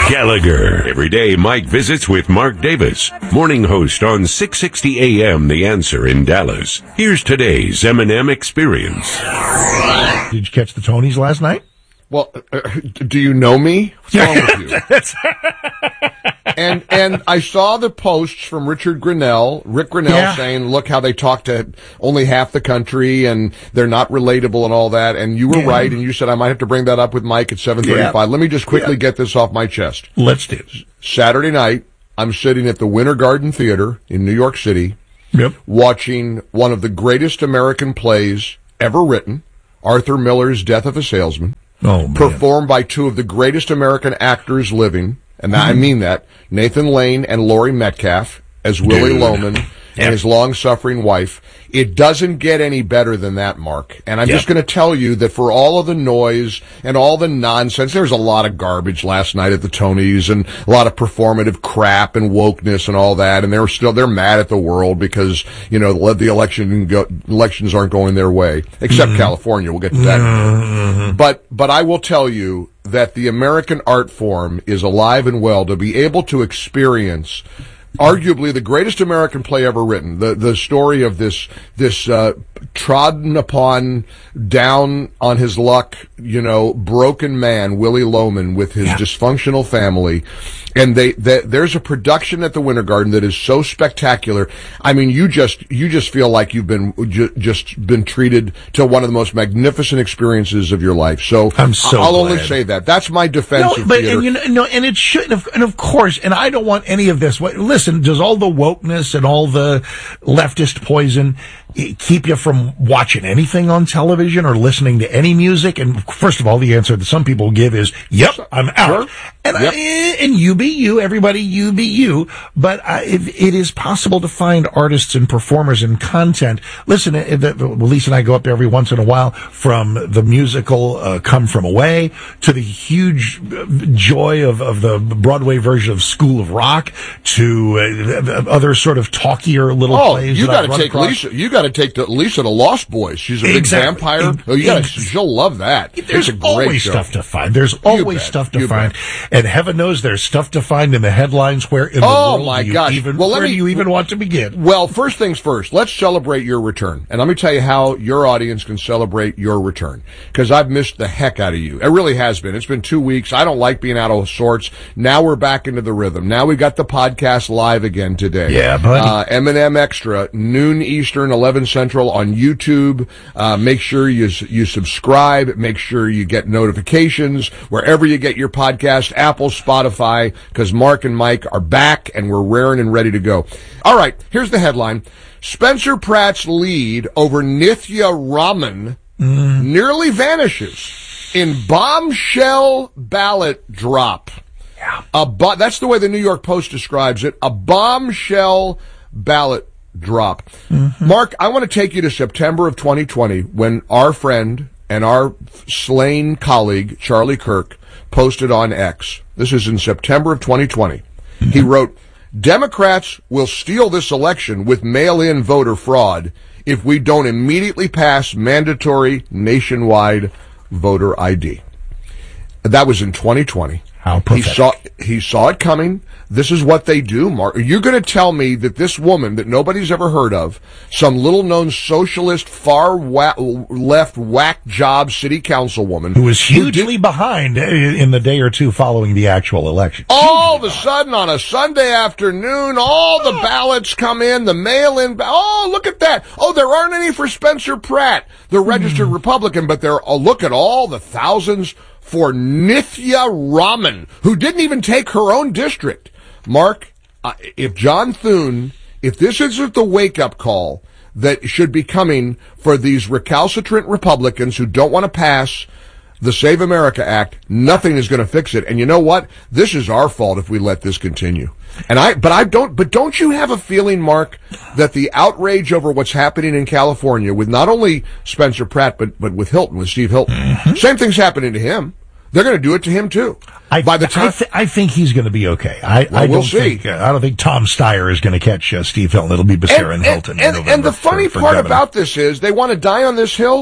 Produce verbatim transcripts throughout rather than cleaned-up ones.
Gallagher. Every day, Mike visits with Mark Davis, morning host on six sixty A M The Answer in Dallas. Here's today's M and M Experience. Did you catch the Tonys last night? Well, uh, do you know me? What's wrong with you? and and I saw the posts from Richard Grinnell, Rick Grinnell, yeah. saying, look how they talk to only half the country and they're not relatable and all that. And you were yeah. right, and you said I might have to bring that up with Mike at seven thirty-five. Yeah. Let me just quickly yeah. get this off my chest. Let's do it. Saturday night, I'm sitting at the Winter Garden Theater in New York City, yep. watching one of the greatest American plays ever written, Arthur Miller's Death of a Salesman. Oh, man. Performed by two of the greatest American actors living, and I mean that, Nathan Lane and Laurie Metcalf as Willie Dude. Loman and Yep. his long-suffering wife. It doesn't get any better than that, Mark. And I'm Yep. just going to tell you that for all of the noise and all the nonsense, there's a lot of garbage last night at the Tonys and a lot of performative crap and wokeness and all that. And they're still, they're mad at the world because, you know, the election go, elections aren't going their way, except mm-hmm. California. We'll get to that. Mm-hmm. But, but I will tell you that the American art form is alive and well to be able to experience arguably the greatest American play ever written. The the story of this this uh, trodden upon, down on his luck, you know, broken man, Willie Loman, with his yeah. dysfunctional family. And they, they there's a production at the Winter Garden that is so spectacular. I mean, you just you just feel like you've been ju- just been treated to one of the most magnificent experiences of your life. So I'm so I'll glad. only say that. That's my defense no, of but, theater. And, you know, no, and it should, and of course, and I don't want any of this. Listen, does all the wokeness and all the leftist poison keep you from watching anything on television or listening to any music? And first of all, the answer that some people give is, "Yep, I'm out." Sure. And yep. I, and you be you, everybody, you be you. But uh, it, it is possible to find artists and performers and content. Listen, uh, the, Lisa and I go up there every once in a while, from the musical uh, Come From Away to the huge joy of, of the Broadway version of School of Rock to uh, other sort of talkier little oh, plays. you got to take across. Lisa. You got to take the, Lisa to Lost Boys. She's a big exactly. vampire. In, oh, you got in, she'll love that. There's it's a great always show. stuff to find. There's always stuff to you find. Bet. And heaven knows there's stuff to find in the headlines. Where in the oh world my do you gosh. even, well, let where me, do you even want to begin? Well, first things first, let's celebrate your return. And let me tell you how your audience can celebrate your return. Because I've missed the heck out of you. It really has been. It's been two weeks. I don't like being out of sorts. Now we're back into the rhythm. Now we got the podcast live again today. Yeah, buddy. Uh, M and M Extra, noon Eastern, eleven Central on YouTube. Uh, make sure you, you subscribe. Make sure you get notifications wherever you get your podcast, Apple, Spotify, because Mark and Mike are back and we're raring and ready to go. All right, here's the headline. Spencer Pratt's lead over Nithya Raman mm. nearly vanishes in bombshell ballot drop. Yeah. A bo- that's the way the New York Post describes it, a bombshell ballot drop. Mm-hmm. Mark, I want to take you to September of twenty twenty when our friend and our slain colleague, Charlie Kirk, posted on X. This is in September of twenty twenty. Mm-hmm. He wrote, Democrats will steal this election with mail-in voter fraud if we don't immediately pass mandatory nationwide voter I D. That was in twenty twenty. How pathetic. He saw, he saw it coming. This is what they do, Mark. You're going to tell me that this woman that nobody's ever heard of, some little-known socialist, far-left whack job city councilwoman, who was hugely who did, behind in the day or two following the actual election. All of a sudden, on a Sunday afternoon, all the ballots come in, the mail-in. Ba- oh, look at that! Oh, there aren't any for Spencer Pratt, the registered mm. Republican, but there. Oh, look at all the thousands for Nithya Raman, who didn't even take her own district. Mark, uh, if John Thune, if this isn't the wake-up call that should be coming for these recalcitrant Republicans who don't want to pass the Save America Act, nothing is going to fix it. And you know what? This is our fault if we let this continue. And I, but I don't, but don't you have a feeling, Mark, that the outrage over what's happening in California with not only Spencer Pratt, but, but with Hilton, with Steve Hilton, mm-hmm. same thing's happening to him. They're going to do it to him too. I, By the time, I, th- I think he's going to be okay. I, well, I we'll don't see. think uh, I don't think Tom Steyer is going to catch uh, Steve Hilton. It'll be Becerra and, and Hilton. And, in and, and the funny for, for part governor. about this is they want to die on this hill.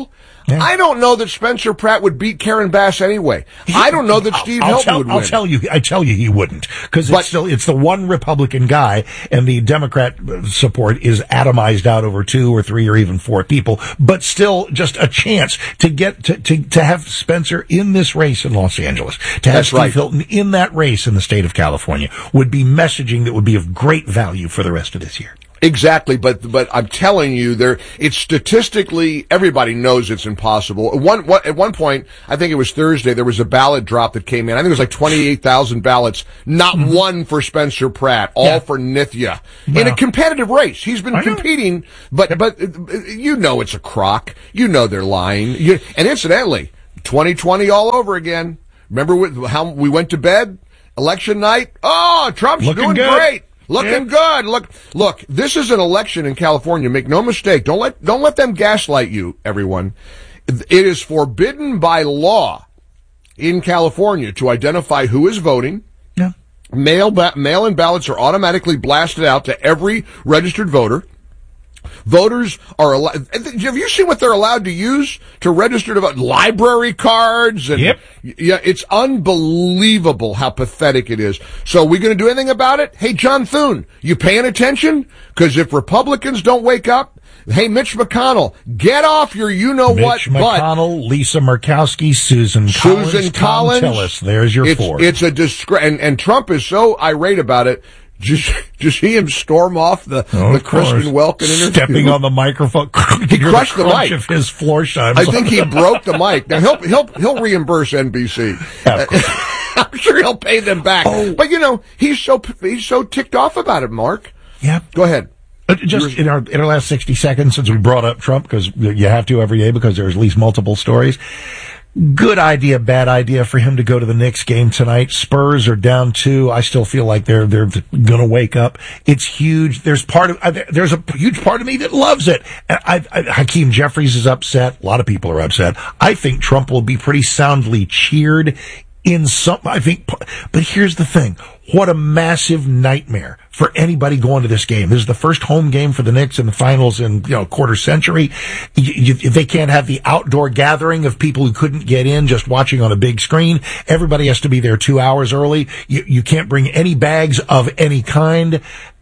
Yeah. I don't know that Spencer Pratt would beat Karen Bass anyway. He, I don't know that Steve I'll, Hilton tell, would I'll win. tell you, I tell you he wouldn't. Because it's still, it's the one Republican guy, and the Democrat support is atomized out over two or three or even four people, but still just a chance to get, to, to, to have Spencer in this race in Los Angeles, to have That's Steve right. Hilton in that race in the state of California would be messaging that would be of great value for the rest of this year. Exactly, but but I'm telling you, there it's statistically everybody knows it's impossible. At one, one at one point, I think it was Thursday, there was a ballot drop that came in. I think it was like twenty-eight thousand ballots, not mm-hmm. one for Spencer Pratt, all yeah. for Nithya wow. in a competitive race. He's been competing, but but you know it's a crock. You know they're lying. You, and incidentally, twenty twenty all over again. Remember how we went to bed election night? Oh, Trump's Looking doing good. great. Looking yeah. good. Look, look, this is an election in California. Make no mistake. Don't let, don't let them gaslight you, everyone. It is forbidden by law in California to identify who is voting. Yeah. Mail, ba- mail-in ballots are automatically blasted out to every registered voter. Voters are allowed. Have you seen what they're allowed to use to register to vote? Library cards and yep. yeah, it's unbelievable how pathetic it is. So, are we going to do anything about it? Hey, John Thune, you paying attention? Because if Republicans don't wake up, hey, Mitch McConnell, get off your you-know-what Mitch McConnell, butt. Lisa Murkowski, Susan Collins, Susan Tom Collins. Tillis. There's your it's, four. It's a disgrace, and, and Trump is so irate about it. Just, just see him storm off the, oh, the Kristen Welken interview. Stepping on the microphone. He crushed the, the mic. Of his floor chimes. I think he broke the mic. Now he'll, he'll, he'll reimburse N B C. Yeah, I'm sure he'll pay them back. Oh. But you know, he's so, he's so ticked off about it, Mark. Yeah. Go ahead. Uh, just in our in our last sixty seconds, since we brought up Trump, because you have to every day because there's at least multiple stories. Good idea, bad idea for him to go to the Knicks game tonight. Spurs are down two. I still feel like they're they're going to wake up. It's huge. There's part of there's a huge part of me that loves it. I, I, Hakeem Jeffries is upset. A lot of people are upset. I think Trump will be pretty soundly cheered in some. I think, but here's the thing. What a massive nightmare for anybody going to this game. This is the first home game for the Knicks in the finals in, you know, quarter century. You, you, they can't have the outdoor gathering of people who couldn't get in just watching on a big screen. Everybody has to be there two hours early. You, you can't bring any bags of any kind.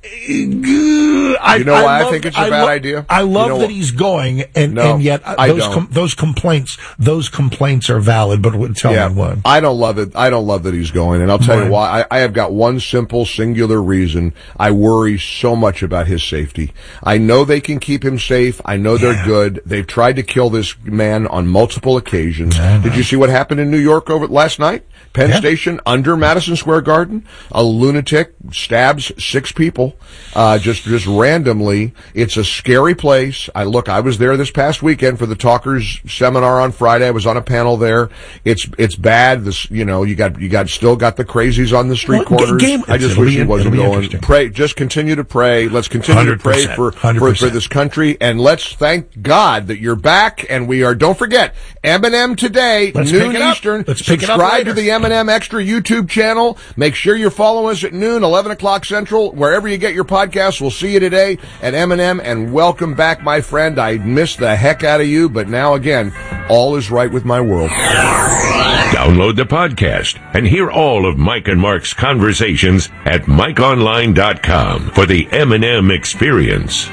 I, you know why I, love, think it's a I bad lo- idea? I love you know that he's going, and, no, and yet I those don't. com- those complaints those complaints are valid. But tell yeah, me what. I don't love it. I don't love that he's going, and I'll tell Right. you why. I, I have got one simple, singular reason. I worry so much about his safety. I know they can keep him safe. I know they're Yeah. good. They've tried to kill this man on multiple occasions. Did you see what happened in New York over last night? Penn Yeah. Station, under Madison Square Garden, a lunatic stabs six people, uh, just, just randomly. It's a scary place. I look, I was there this past weekend for the Talkers seminar on Friday. I was on a panel there. It's, it's bad. This, you know, you got, you got, still got the crazies on the street Well, corners. game, I just it'll wish be, he wasn't it'll be going. interesting. Pray, just continue to pray. Let's continue to pray for, for, for this country. And let's thank God that you're back. And we are, don't forget, M and M today, Let's noon pick it up. Eastern. Let's pick it up Subscribe later. to the M and M Extra YouTube channel. Make sure you follow us at noon, eleven o'clock Central, wherever you get your podcasts. We'll see you today at M and M, and welcome back, my friend. I missed the heck out of you, but now again, all is right with my world. Download the podcast and hear all of Mike and Mark's conversations at mike online dot com for the M and M experience.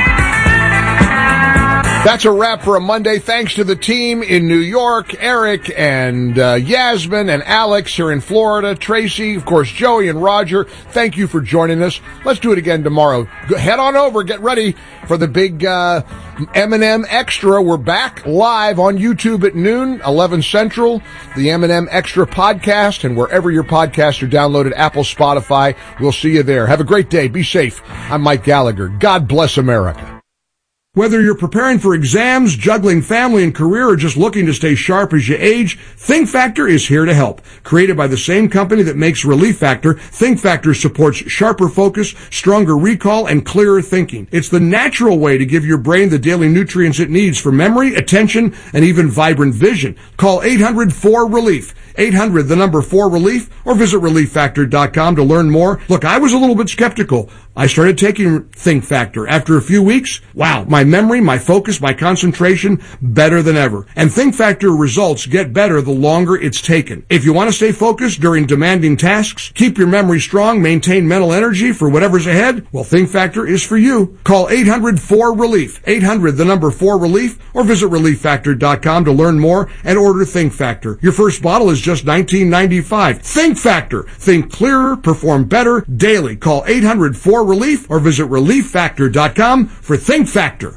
That's a wrap for a Monday. Thanks to the team in New York, Eric and uh, Yasmin and Alex here in Florida, Tracy, of course, Joey and Roger. Thank you for joining us. Let's do it again tomorrow. Go, head on over. Get ready for the big uh, M and M Extra. We're back live on YouTube at noon, eleven Central, the M and M Extra podcast, and wherever your podcasts are downloaded, Apple, Spotify. We'll see you there. Have a great day. Be safe. I'm Mike Gallagher. God bless America. Whether you're preparing for exams, juggling family and career, or just looking to stay sharp as you age, Think Factor is here to help. Created by the same company that makes Relief Factor, Think Factor supports sharper focus, stronger recall, and clearer thinking. It's the natural way to give your brain the daily nutrients it needs for memory, attention, and even vibrant vision. Call eight hundred four relief. eight hundred, the number four relief, or visit relief factor dot com to learn more. Look, I was a little bit skeptical. I started taking Think Factor. After a few weeks, wow, my memory, my focus, my concentration, better than ever. And Think Factor results get better the longer it's taken. If you want to stay focused during demanding tasks, keep your memory strong, maintain mental energy for whatever's ahead, well, Think Factor is for you. Call eight hundred four relief, eight hundred, the number four relief, or visit relief factor dot com to learn more and order Think Factor. Your first bottle is just nineteen ninety-five. Think Factor. Think clearer, perform better daily. Call eight hundred four relief or visit relief factor dot com for Think Factor.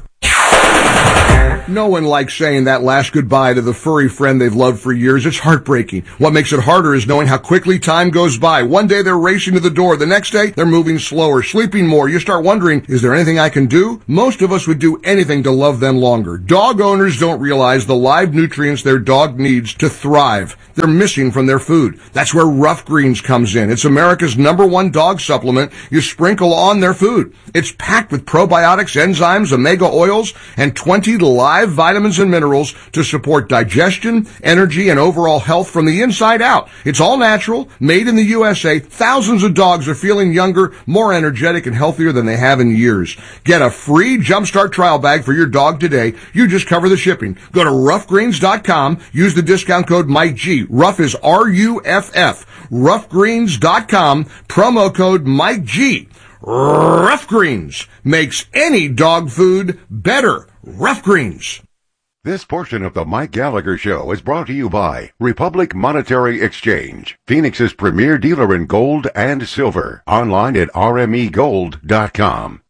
No one likes saying that last goodbye to the furry friend they've loved for years. It's heartbreaking. What makes it harder is knowing how quickly time goes by. One day they're racing to the door. The next day they're moving slower, sleeping more. You start wondering, is there anything I can do? Most of us would do anything to love them longer. Dog owners don't realize the live nutrients their dog needs to thrive. They're missing from their food. That's where Rough Greens comes in. It's America's number one dog supplement you sprinkle on their food. It's packed with probiotics, enzymes, omega oils, and twenty live vitamins and minerals to support digestion, energy, and overall health from the inside out. It's all natural, made in the U S A. Thousands of dogs are feeling younger, more energetic, and healthier than they have in years. Get a free Jumpstart trial bag for your dog today. You just cover the shipping. Go to rough greens dot com. Use the discount code Mike G. Rough is R U F F. rough greens dot com. Promo code Mike G. Rough Greens makes any dog food better. Rough Greens. This portion of the Mike Gallagher Show is brought to you by Republic Monetary Exchange, Phoenix's premier dealer in gold and silver. Online at R M E gold dot com.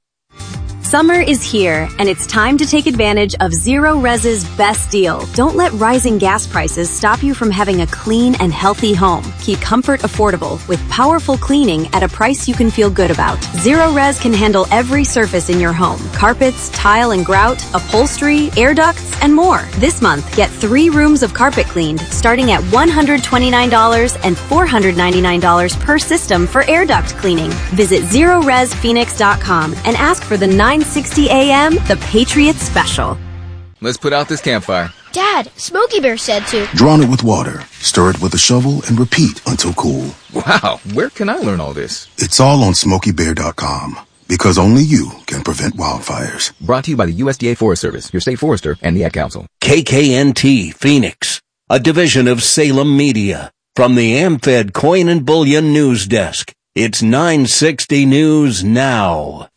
Summer is here, and it's time to take advantage of Zero Res's best deal. Don't let rising gas prices stop you from having a clean and healthy home. Keep comfort affordable with powerful cleaning at a price you can feel good about. Zero Res can handle every surface in your home: carpets, tile and grout, upholstery, air ducts, and more. This month, get three rooms of carpet cleaned, starting at one hundred twenty-nine dollars and four hundred ninety-nine dollars per system for air duct cleaning. Visit zero res phoenix dot com and ask for the nine sixty A M, the Patriot Special. Let's put out this campfire. Dad, Smokey Bear said to. Drown it with water, stir it with a shovel, and repeat until cool. Wow, where can I learn all this? It's all on smokey bear dot com, because only you can prevent wildfires. Brought to you by the U S D A Forest Service, your state forester, and the Ad Council. K K N T Phoenix, a division of Salem Media. From the AmFed Coin and Bullion News Desk, it's nine sixty News Now.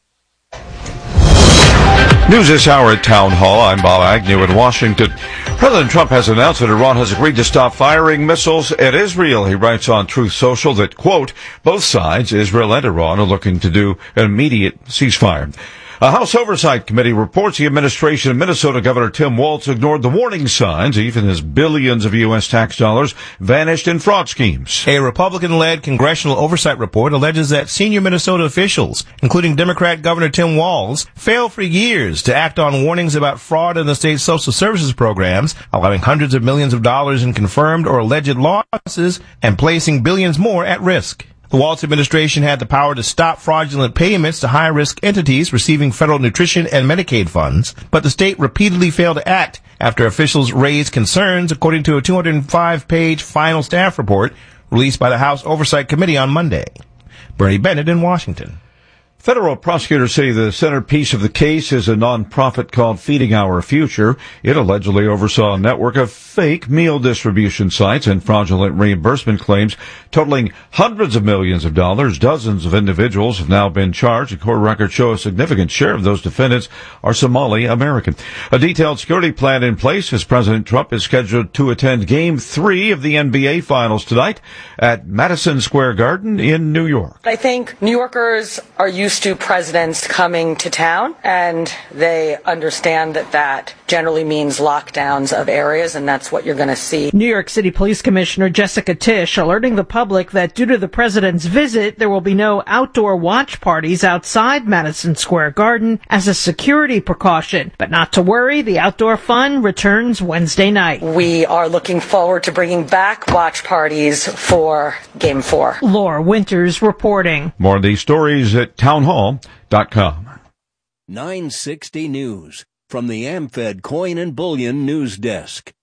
News this hour at Town Hall. I'm Bob Agnew in Washington. President Trump has announced that Iran has agreed to stop firing missiles at Israel. He writes on Truth Social that, quote, both sides, Israel and Iran, are looking to do an immediate ceasefire. A House Oversight Committee reports the administration of Minnesota Governor Tim Walz ignored the warning signs, even as billions of U S tax dollars vanished in fraud schemes. A Republican-led congressional oversight report alleges that senior Minnesota officials, including Democrat Governor Tim Walz, failed for years to act on warnings about fraud in the state's social services programs, allowing hundreds of millions of dollars in confirmed or alleged losses and placing billions more at risk. The Walz administration had the power to stop fraudulent payments to high-risk entities receiving federal nutrition and Medicaid funds, but the state repeatedly failed to act after officials raised concerns, according to a two hundred five page final staff report released by the House Oversight Committee on Monday. Bernie Bennett in Washington. Federal prosecutors say the centerpiece of the case is a nonprofit called Feeding Our Future. It allegedly oversaw a network of fake meal distribution sites and fraudulent reimbursement claims totaling hundreds of millions of dollars. Dozens of individuals have now been charged. The court records show a significant share of those defendants are Somali American. A detailed security plan in place as President Trump is scheduled to attend Game three of the N B A Finals tonight at Madison Square Garden in New York. I think New Yorkers are used to presidents coming to town, and they understand that that generally means lockdowns of areas, and that's what you're going to see. New York City Police Commissioner Jessica Tisch alerting the public that due to the president's visit, there will be no outdoor watch parties outside Madison Square Garden as a security precaution. But not to worry, the outdoor fun returns Wednesday night. We are looking forward to bringing back watch parties for Game four. Laura Winters reporting. More of these stories at town hall dot com. nine sixty News from the AmFed Coin and Bullion News Desk.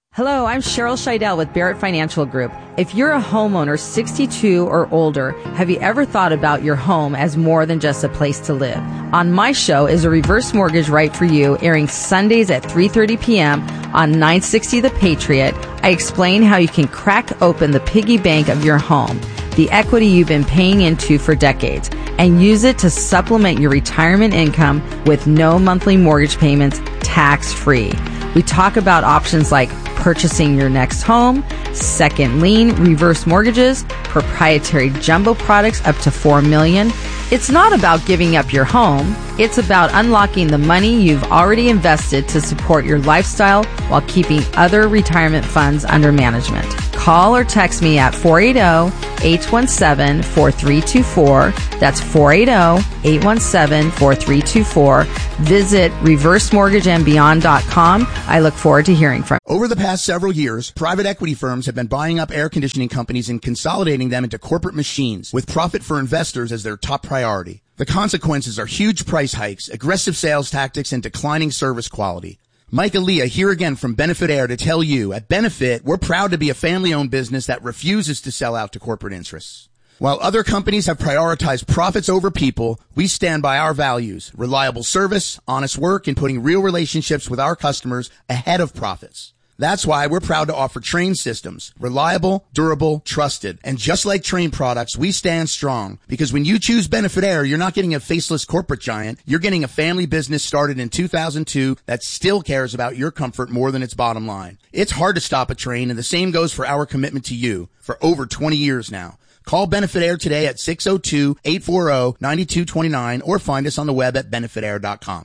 Hello, I'm Cheryl Scheidel with Barrett Financial Group. If you're a homeowner sixty-two or older, have you ever thought about your home as more than just a place to live? On my show is a reverse mortgage right for you, airing Sundays at three thirty p.m. on nine sixty The Patriot. I explain how you can crack open the piggy bank of your home, the equity you've been paying into for decades, and use it to supplement your retirement income with no monthly mortgage payments, tax-free. We talk about options like purchasing your next home, second lien, reverse mortgages, proprietary jumbo products up to four million dollars. It's not about giving up your home. It's about unlocking the money you've already invested to support your lifestyle while keeping other retirement funds under management. Call or text me at four eight zero, eight one seven, four three two four. That's four eight zero, eight one seven, four three two four. Visit reverse mortgage and beyond dot com. I look forward to hearing from you. Over the past several years, private equity firms have been buying up air conditioning companies and consolidating them into corporate machines with profit for investors as their top priority. The consequences are huge price hikes, aggressive sales tactics, and declining service quality. Mike Aaliyah here again from Benefit Air to tell you, at Benefit, we're proud to be a family-owned business that refuses to sell out to corporate interests. While other companies have prioritized profits over people, we stand by our values, reliable service, honest work, and putting real relationships with our customers ahead of profits. That's why we're proud to offer Trane systems, reliable, durable, trusted. And just like Trane products, we stand strong, because when you choose Benefit Air, you're not getting a faceless corporate giant. You're getting a family business started in two thousand two that still cares about your comfort more than its bottom line. It's hard to stop a Trane, and the same goes for our commitment to you for over twenty years now. Call Benefit Air today at six oh two, eight four zero, nine two two nine or find us on the web at benefit air dot com.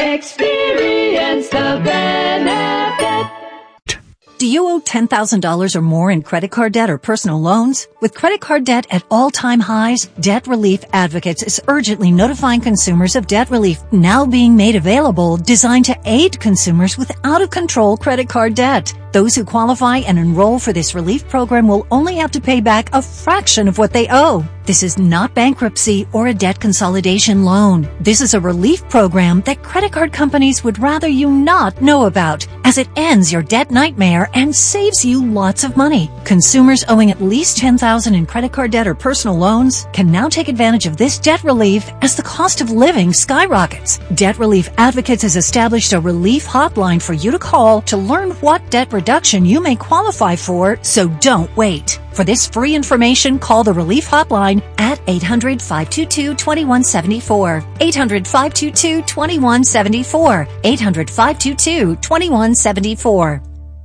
Experience the benefit. Do you owe ten thousand dollars or more in credit card debt or personal loans? With credit card debt at all-time highs, Debt Relief Advocates is urgently notifying consumers of debt relief now being made available, designed to aid consumers with out-of-control credit card debt. Those who qualify and enroll for this relief program will only have to pay back a fraction of what they owe. This is not bankruptcy or a debt consolidation loan. This is a relief program that credit card companies would rather you not know about, as it ends your debt nightmare and saves you lots of money. Consumers owing at least ten thousand dollars in credit card debt or personal loans can now take advantage of this debt relief as the cost of living skyrockets. Debt Relief Advocates has established a relief hotline for you to call to learn what debt reduction you may qualify for, so don't wait. For this free information, call the Relief Hotline at eight hundred, five two two, two one seven four. eight hundred, five two two, two one seven four. eight hundred, five two two, two one seven four.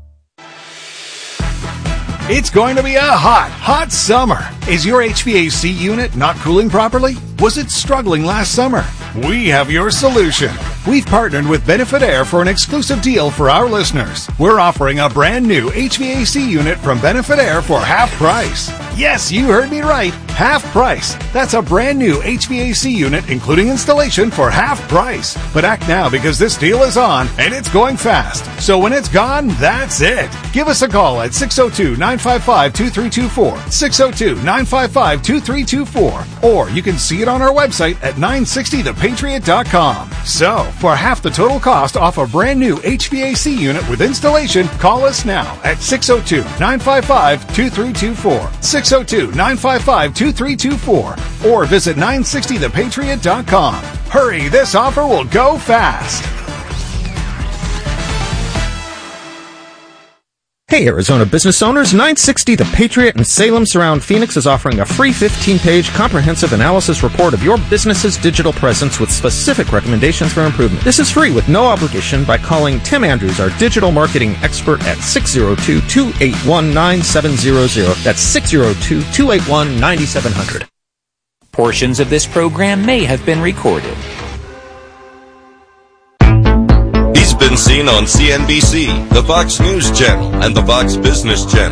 It's going to be a hot, hot summer. Is your H V A C unit not cooling properly? Was it struggling last summer? We have your solution. We've partnered with Benefit Air for an exclusive deal for our listeners. We're offering a brand new H V A C unit from Benefit Air for half price. Yes, you heard me right. Half price. That's a brand new H V A C unit, including installation, for half price. But act now, because this deal is on and it's going fast. So when it's gone, that's it. Give us a call at six oh two, nine five five, two three two four, six oh two, nine five five, two three two four, or you can see it on our website at nine sixty the patriot dot com. So, for half the total cost off a brand new H V A C unit with installation, call us now at six oh two, nine five five, two three two four, six oh two, nine five five, two three two four, or visit nine sixty the patriot dot com. Hurry, this offer will go fast. Hey Arizona business owners, nine sixty The Patriot in Salem Surround Phoenix is offering a free fifteen-page comprehensive analysis report of your business's digital presence with specific recommendations for improvement. This is free with no obligation by calling Tim Andrews, our digital marketing expert, at six oh two, two eight one, nine seven zero zero. That's six oh two, two eight one, nine seven zero zero. Portions of this program may have been recorded. He's been seen on C N B C, the Fox News Channel, and the Fox Business Channel.